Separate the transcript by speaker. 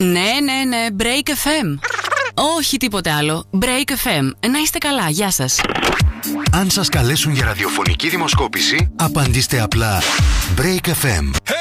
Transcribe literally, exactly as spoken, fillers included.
Speaker 1: Ναι, ναι, ναι, Break εφ εμ. Όχι τίποτε άλλο. Break εφ εμ. Να είστε καλά, γεια σας.
Speaker 2: Αν σας καλέσουν για ραδιοφωνική δημοσκόπηση, απαντήστε απλά Break εφ εμ.
Speaker 3: Hey,